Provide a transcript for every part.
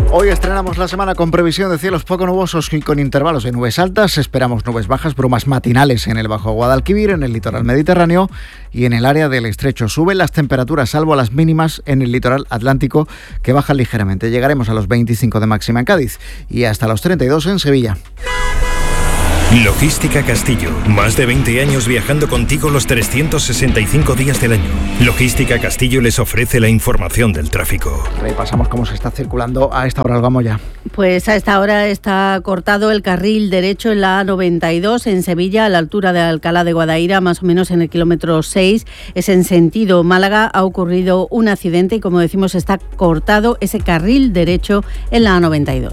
Hoy estrenamos la semana con previsión de cielos poco nubosos y con intervalos de nubes altas. Esperamos nubes bajas, brumas matinales en el Bajo Guadalquivir, en el litoral mediterráneo y en el área del estrecho. Suben las temperaturas, salvo las mínimas en el litoral atlántico, que bajan ligeramente. Llegaremos a los 25 de máxima en Cádiz y hasta los 32 en Sevilla. Logística Castillo. Más de 20 años viajando contigo los 365 días del año. Logística Castillo les ofrece la información del tráfico. Repasamos cómo se está circulando a esta hora, Olga Moya. Pues a esta hora está cortado el carril derecho en la A92 en Sevilla, a la altura de Alcalá de Guadaira, más o menos en el kilómetro 6. Es en sentido Málaga. Ha ocurrido un accidente y, como decimos, está cortado ese carril derecho en la A92.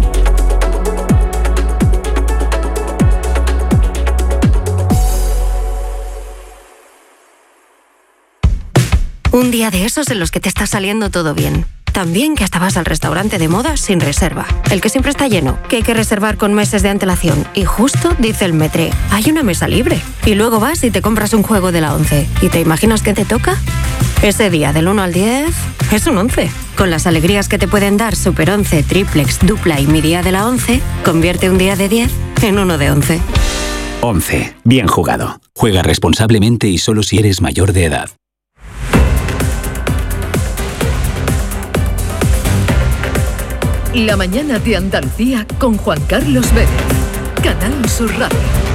Un día de esos en los que te está saliendo todo bien. También que hasta vas al restaurante de moda sin reserva. El que siempre está lleno, que hay que reservar con meses de antelación. Y justo dice el Metre, hay una mesa libre. Y luego vas y te compras un juego de la 11. ¿Y te imaginas qué te toca? Ese día del 1 al 10 es un 11. Con las alegrías que te pueden dar Super 11, Triplex, Dupla y Mi Día de la 11, convierte un día de 10 en uno de 11. 11. Bien jugado. Juega responsablemente y solo si eres mayor de edad. La mañana de Andalucía con Juan Carlos Vélez. Canal Sur Radio.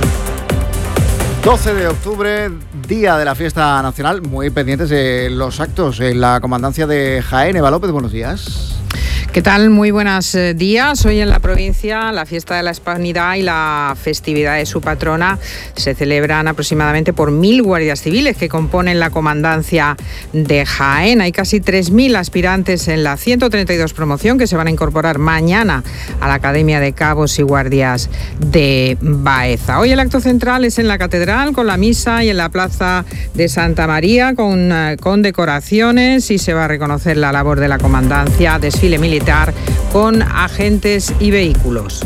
12 de octubre, día de la fiesta nacional. Muy pendientes de los actos en la comandancia de Jaén. Eva López, buenos días. ¿Qué tal? Muy buenos días. Hoy en la provincia, la fiesta de la Hispanidad y la festividad de su patrona se celebran aproximadamente por 1.000 guardias civiles que componen la comandancia de Jaén. Hay casi 3.000 aspirantes en la 132 promoción que se van a incorporar mañana a la Academia de Cabos y Guardias de Baeza. Hoy el acto central es en la Catedral con la misa y en la Plaza de Santa María con decoraciones, y se va a reconocer la labor de la comandancia, desfile militar con agentes y vehículos.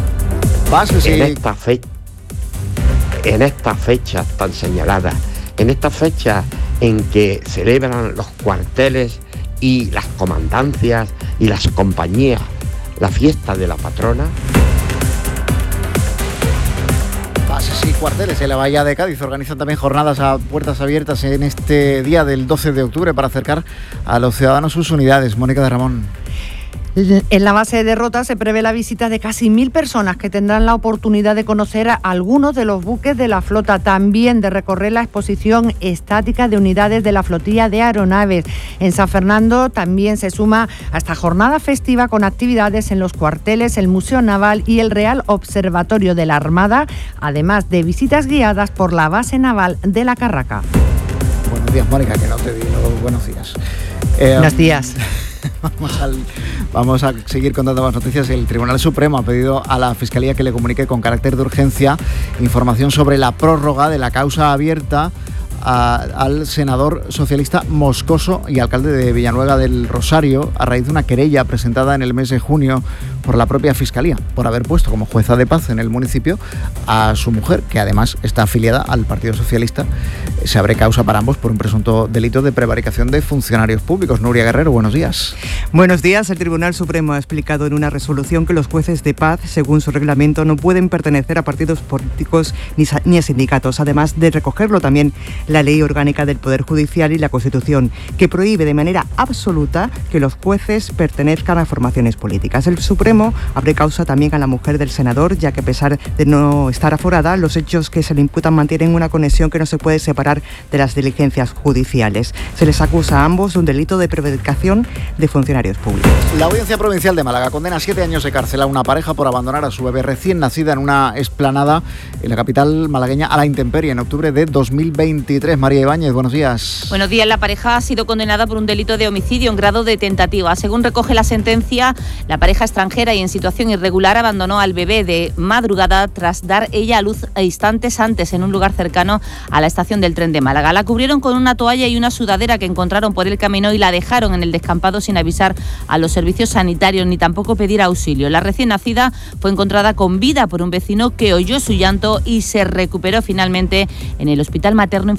En esta fecha tan señalada, en esta fecha en que celebran los cuarteles y las comandancias y las compañías la fiesta de la patrona. Bases y cuarteles en la Bahía de Cádiz organizan también jornadas a puertas abiertas en este día del 12 de octubre para acercar a los ciudadanos sus unidades. Mónica de Ramón. En la base de Rota se prevé la visita de casi 1.000 personas que tendrán la oportunidad de conocer a algunos de los buques de la flota, también de recorrer la exposición estática de unidades de la flotilla de aeronaves. En San Fernando también se suma a esta jornada festiva con actividades en los cuarteles, el Museo Naval y el Real Observatorio de la Armada, además de visitas guiadas por la base naval de La Carraca. Buenos días, Mónica, que no te digo buenos días. Buenos días. Vamos a seguir contando más noticias. El Tribunal Supremo ha pedido a la Fiscalía que le comunique con carácter de urgencia información sobre la prórroga de la causa abierta al senador socialista Moscoso y alcalde de Villanueva del Rosario a raíz de una querella presentada en el mes de junio por la propia Fiscalía por haber puesto como jueza de paz en el municipio a su mujer, que además está afiliada al Partido Socialista. Se abre causa para ambos por un presunto delito de prevaricación de funcionarios públicos. Nuria Guerrero, buenos días. Buenos días. El Tribunal Supremo ha explicado en una resolución que los jueces de paz, según su reglamento, no pueden pertenecer a partidos políticos ni a sindicatos, además de recogerlo también la Ley Orgánica del Poder Judicial y la Constitución, que prohíbe de manera absoluta que los jueces pertenezcan a formaciones políticas. El Supremo abre causa también a la mujer del senador, ya que a pesar de no estar aforada, los hechos que se le imputan mantienen una conexión que no se puede separar de las diligencias judiciales. Se les acusa a ambos de un delito de prevaricación de funcionarios públicos. La Audiencia Provincial de Málaga condena a 7 años de cárcel a una pareja por abandonar a su bebé recién nacida en una explanada en la capital malagueña a la intemperie en octubre de 2023. María Ibáñez, buenos días. Buenos días. La pareja ha sido condenada por un delito de homicidio en grado de tentativa. Según recoge la sentencia, la pareja extranjera y en situación irregular abandonó al bebé de madrugada tras dar ella a luz instantes antes en un lugar cercano a la estación del tren de Málaga. La cubrieron con una toalla y una sudadera que encontraron por el camino y la dejaron en el descampado sin avisar a los servicios sanitarios ni tampoco pedir auxilio. La recién nacida fue encontrada con vida por un vecino que oyó su llanto y se recuperó finalmente en el Hospital Materno Infantil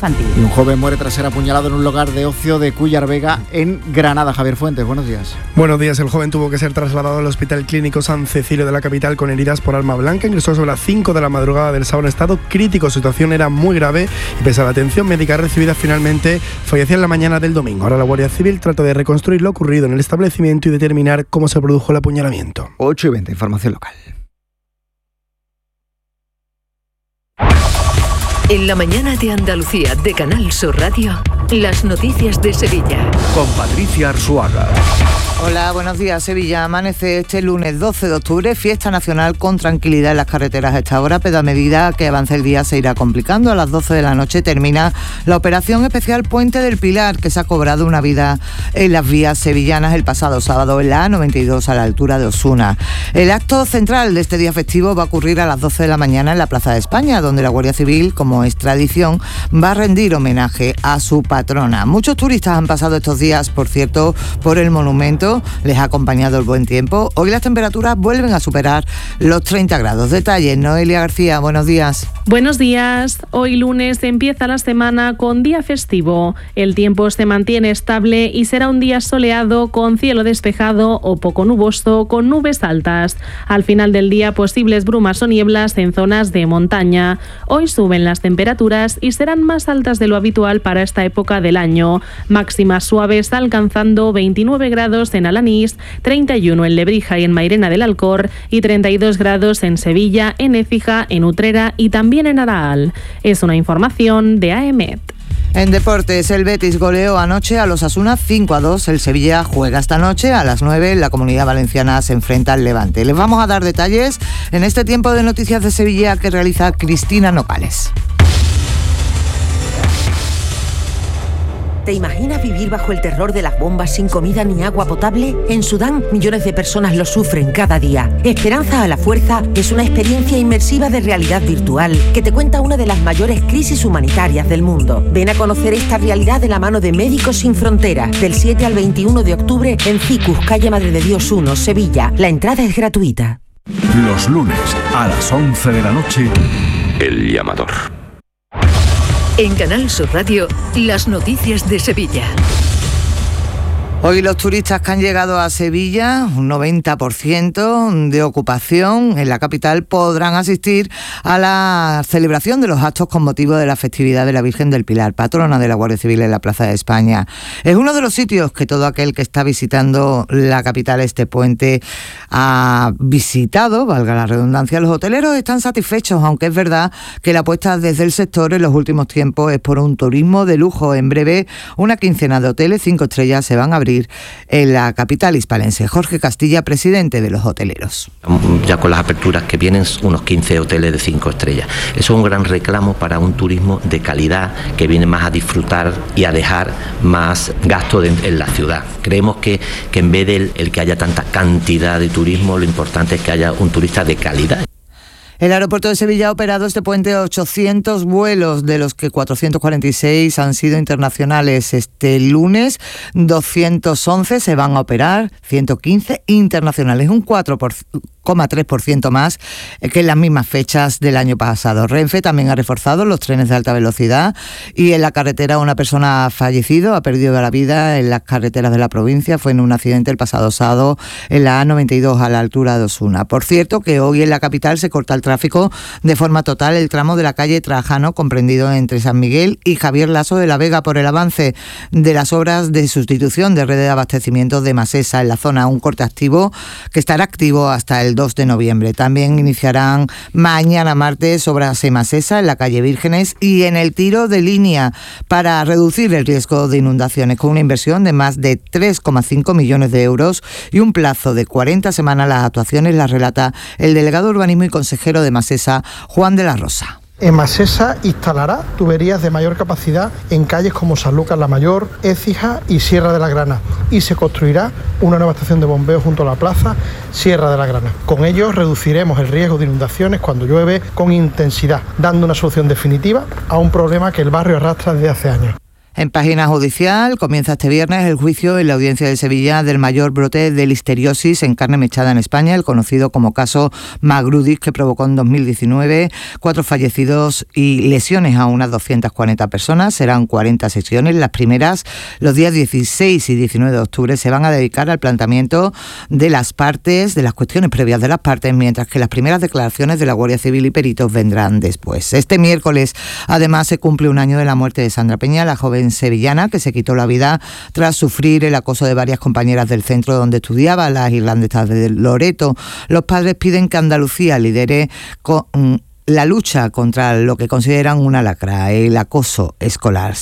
infantil. Y un joven muere tras ser apuñalado en un lugar de ocio de Cúllar Vega, en Granada. Javier Fuentes, buenos días. Buenos días. El joven tuvo que ser trasladado al Hospital Clínico San Cecilio de la capital con heridas por arma blanca. Ingresó sobre las 5 de la madrugada del sábado en estado crítico. Su situación era muy grave y pese a la atención médica recibida, finalmente falleció en la mañana del domingo. Ahora la Guardia Civil trata de reconstruir lo ocurrido en el establecimiento y determinar cómo se produjo el apuñalamiento. 8:20, información local. En la mañana de Andalucía de Canal Sur Radio, las noticias de Sevilla. Con Patricia Arzuaga. Hola, buenos días. Sevilla amanece este lunes 12 de octubre, fiesta nacional con tranquilidad en las carreteras a esta hora, pero a medida que avance el día se irá complicando. A las 12 de la noche termina la operación especial Puente del Pilar, que se ha cobrado una vida en las vías sevillanas el pasado sábado en la A92 a la altura de Osuna. El acto central de este día festivo va a ocurrir a las 12 de la mañana en la Plaza de España, donde la Guardia Civil, como es tradición, va a rendir homenaje a su patrona. Muchos turistas han pasado estos días, por cierto, por el monumento. Les ha acompañado el buen tiempo. Hoy las temperaturas vuelven a superar los 30 grados. Detalles, Noelia García, buenos días. Buenos días. Hoy lunes empieza la semana con día festivo. El tiempo se mantiene estable y será un día soleado con cielo despejado o poco nuboso con nubes altas. Al final del día, posibles brumas o nieblas en zonas de montaña. Hoy suben las temperaturas y serán más altas de lo habitual para esta época del año. Máximas suaves alcanzando 29 grados en Alanís, 31 en Lebrija y en Mairena del Alcor y 32 grados en Sevilla, en Écija, en Utrera y también en Araal. Es una información de AEMET. En deportes, el Betis goleó anoche a los Osasuna 5-2. El Sevilla juega esta noche a las 9. La Comunidad Valenciana se enfrenta al Levante. Les vamos a dar detalles en este tiempo de noticias de Sevilla que realiza Cristina Nopales. ¿Te imaginas vivir bajo el terror de las bombas sin comida ni agua potable? En Sudán, millones de personas lo sufren cada día. Esperanza a la Fuerza es una experiencia inmersiva de realidad virtual que te cuenta una de las mayores crisis humanitarias del mundo. Ven a conocer esta realidad de la mano de Médicos Sin Fronteras, del 7 al 21 de octubre en Cicus, calle Madre de Dios 1, Sevilla. La entrada es gratuita. Los lunes a las 11 de la noche, El Llamador. En Canal Sur Radio, las noticias de Sevilla. Hoy los turistas que han llegado a Sevilla, un 90% de ocupación en la capital, podrán asistir a la celebración de los actos con motivo de la festividad de la Virgen del Pilar, patrona de la Guardia Civil en la Plaza de España. Es uno de los sitios que todo aquel que está visitando la capital este puente ha visitado, valga la redundancia. Los hoteleros están satisfechos, aunque es verdad que la apuesta desde el sector en los últimos tiempos es por un turismo de lujo. En breve, una quincena de hoteles 5 estrellas se van a abrir en la capital hispalense. Jorge Castilla, presidente de los hoteleros. Ya con las aperturas que vienen, unos 15 hoteles de 5 estrellas. Eso es un gran reclamo para un turismo de calidad que viene más a disfrutar y a dejar más gasto en la ciudad. Creemos que en vez de el que haya tanta cantidad de turismo, lo importante es que haya un turista de calidad. El aeropuerto de Sevilla ha operado este puente 800 vuelos, de los que 446 han sido internacionales. Este lunes 211 se van a operar, 115 internacionales, un 4,3% más que en las mismas fechas del año pasado. Renfe también ha reforzado los trenes de alta velocidad y en la carretera una persona ha fallecido, ha perdido la vida en las carreteras de la provincia. Fue en un accidente el pasado sábado en la A92 a la altura de Osuna. Por cierto, que hoy en la capital se corta el tráfico de forma total el tramo de la calle Trajano, comprendido entre San Miguel y Javier Laso de la Vega, por el avance de las obras de sustitución de red de abastecimiento de Masesa en la zona. Un corte activo que estará activo hasta el 2 de noviembre. También iniciarán mañana martes obras en Masesa, en la calle Vírgenes y en el tiro de línea para reducir el riesgo de inundaciones, con una inversión de más de 3,5 millones de euros y un plazo de 40 semanas. Las actuaciones las relata el delegado de Urbanismo y consejero de Masesa, Juan de la Rosa. En Masesa instalará tuberías de mayor capacidad en calles como San Lucas la Mayor, Écija y Sierra de la Grana, y se construirá una nueva estación de bombeo junto a la plaza Sierra de la Grana. Con ello reduciremos el riesgo de inundaciones cuando llueve con intensidad, dando una solución definitiva a un problema que el barrio arrastra desde hace años. En página judicial, comienza este viernes el juicio en la Audiencia de Sevilla del mayor brote de listeriosis en carne mechada en España, el conocido como caso Magrudis, que provocó en 2019 4 fallecidos y lesiones a unas 240 personas. Serán 40 sesiones. Las primeras, los días 16 y 19 de octubre, se van a dedicar al planteamiento de las partes, de las cuestiones previas de las partes, mientras que las primeras declaraciones de la Guardia Civil y peritos vendrán después. Este miércoles, además, se cumple un año de la muerte de Sandra Peña, la joven sevillana que se quitó la vida tras sufrir el acoso de varias compañeras del centro donde estudiaba, las irlandesas de Loreto. Los padres piden que Andalucía lidere la lucha contra lo que consideran una lacra, el acoso escolar.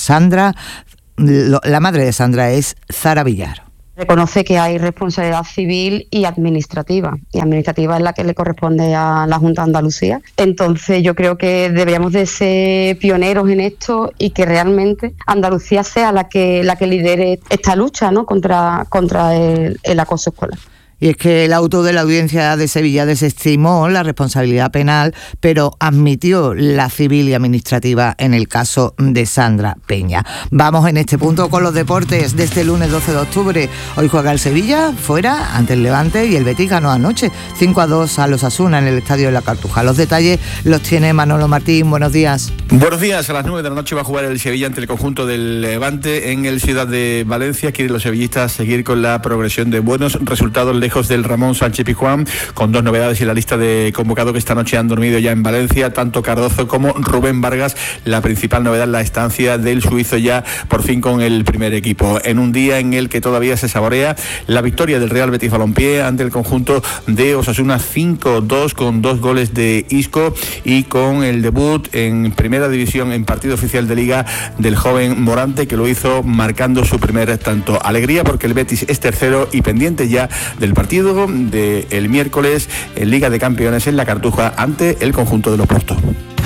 La madre de Sandra es Zara Villar. Reconoce que hay responsabilidad civil y administrativa es la que le corresponde a la Junta de Andalucía. Entonces yo creo que deberíamos de ser pioneros en esto y que realmente Andalucía sea la que lidere esta lucha, ¿no?, contra el acoso escolar. Y es que el auto de la Audiencia de Sevilla desestimó la responsabilidad penal, pero admitió la civil y administrativa en el caso de Sandra Peña. Vamos en este punto con los deportes de este lunes 12 de octubre. Hoy juega el Sevilla fuera ante el Levante y el Betis ganó anoche 5-2 a los Osasuna en el Estadio de la Cartuja. Los detalles los tiene Manolo Martín. Buenos días. Buenos días. A las 9 de la noche va a jugar el Sevilla ante el conjunto del Levante en el Ciudad de Valencia. Quieren los sevillistas seguir con la progresión de buenos resultados lejos del Ramón Sánchez Pizjuán, con 2 novedades en la lista de convocados que esta noche han dormido ya en Valencia, tanto Cardozo como Rubén Vargas. La principal novedad es la estancia del suizo ya por fin con el primer equipo, en un día en el que todavía se saborea la victoria del Real Betis Balompié ante el conjunto de Osasuna 5-2 con 2 goles de Isco y con el debut en primera división en partido oficial de Liga del joven Morante, que lo hizo marcando su primer tanto. Alegría porque el Betis es tercero y pendiente ya del partido del miércoles en Liga de Campeones en la Cartuja ante el conjunto de los Portos.